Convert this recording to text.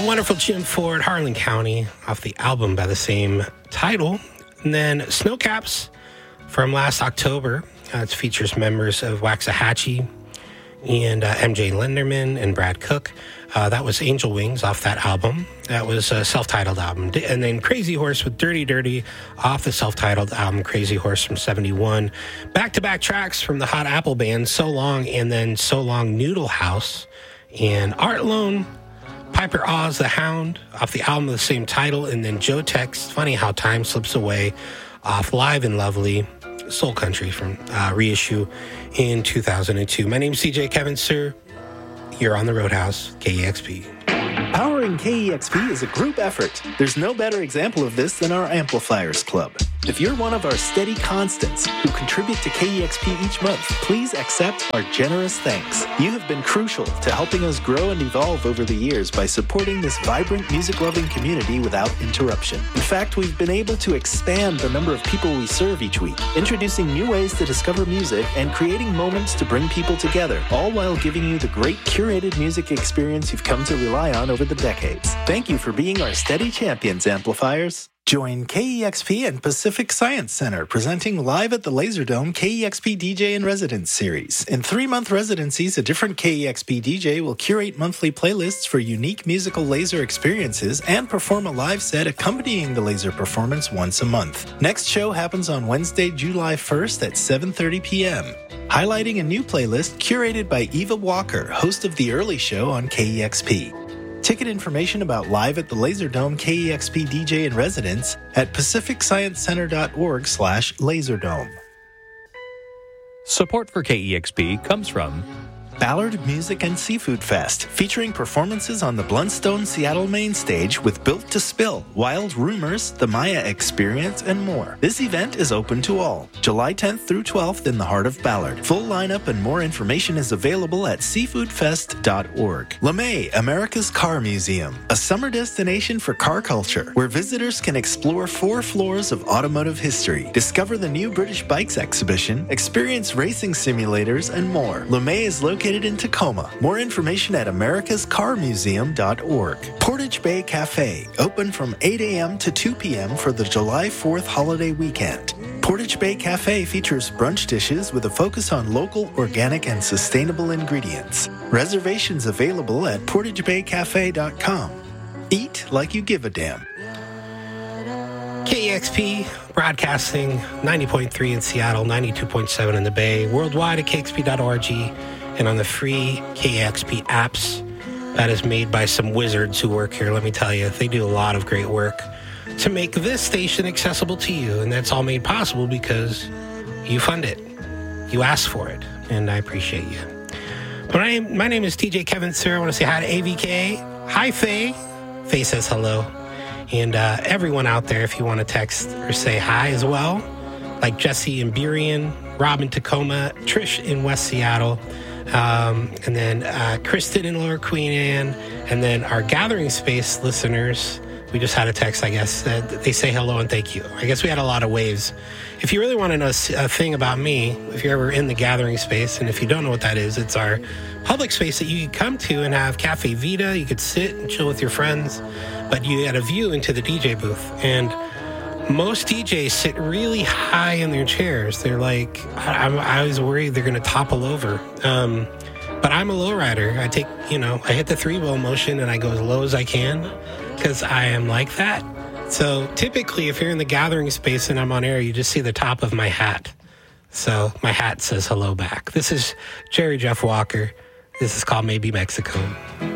wonderful Jim Ford, Harlan County, off the album by the same title. And then Snowcaps from last October. It features members of Waxahachie and MJ Linderman and Brad Cook. That was Angel Wings off that album. That was a self-titled album. And then Crazy Horse with Dirty Dirty off the self-titled album Crazy Horse from 71. Back-to-back tracks from the Hot Apple Band, So Long and then So Long Noodle House. And Art Lone, Piper Oz the Hound off the album of the same title. And then Joe Tex, Funny How Time Slips Away off Live and Lovely, Soul Country from reissue in 2002. My name's CJ Kevin Sir. You're on the Roadhouse, KEXP. Powering KEXP is a group effort. There's no better example of this than our Amplifiers Club. If you're one of our steady constants who contribute to KEXP each month, please accept our generous thanks. You have been crucial to helping us grow and evolve over the years by supporting this vibrant music-loving community without interruption. In fact, we've been able to expand the number of people we serve each week, introducing new ways to discover music and creating moments to bring people together, all while giving you the great curated music experience you've come to rely on over the decades. Thank you for being our steady champions, Amplifiers. Join KEXP and Pacific Science Center presenting live at the Laserdome KEXP DJ in Residence series. In 3-month residencies, a different KEXP DJ will curate monthly playlists for unique musical laser experiences and perform a live set accompanying the laser performance once a month. Next show happens on Wednesday, July 1st at 7:30 p.m. Highlighting a new playlist curated by Eva Walker, host of The Early Show on KEXP. Ticket information about Live at the Laserdome KEXP DJ in Residence at pacificsciencecenter.org/laserdome. Support for KEXP comes from Ballard Music and Seafood Fest, featuring performances on the Blundstone Seattle main stage with Built to Spill, Wild Rumors, The Maya Experience, and more. This event is open to all. July 10th through 12th in the heart of Ballard. Full lineup and more information is available at seafoodfest.org. LeMay, America's Car Museum, a summer destination for car culture, where visitors can explore 4 floors of automotive history, discover the new British Bikes exhibition, experience racing simulators, and more. LeMay is located in Tacoma. More information at americascarmuseum.org. Portage Bay Cafe, open from 8 a.m. to 2 p.m. for the July 4th holiday weekend. Portage Bay Cafe features brunch dishes with a focus on local, organic, and sustainable ingredients. Reservations available at portagebaycafe.com. Eat like you give a damn. KEXP broadcasting 90.3 in Seattle, 92.7 in the Bay, worldwide at kexp.org. And on the free KEXP apps that is made by some wizards who work here. Let me tell you, they do a lot of great work to make this station accessible to you. And that's all made possible because you fund it. You ask for it. And I appreciate you. My name is TJ Kevin Sir. I want to say hi to AVK. Hi, Faye. Faye says hello. And everyone out there, if you want to text or say hi as well, like Jesse in Burien, Rob in Tacoma, Trish in West Seattle, and then Kristen in Lower Queen Anne, and then our Gathering Space listeners. We just had a text, I guess, that they say hello and thank you. I guess we had a lot of waves. If you really want to know a thing about me, if you're ever in the Gathering Space, and if you don't know what that is, it's our public space that you can come to and have Cafe Vita. You could sit and chill with your friends, but you had a view into the DJ booth. And most DJs sit really high in their chairs. They're like, I was worried they're going to topple over. But I'm a lowrider. I hit the 3-wheel motion and I go as low as I can because I am like that. So typically, if you're in the Gathering Space and I'm on air, you just see the top of my hat. So my hat says hello back. This is Jerry Jeff Walker. This is called Maybe Mexico.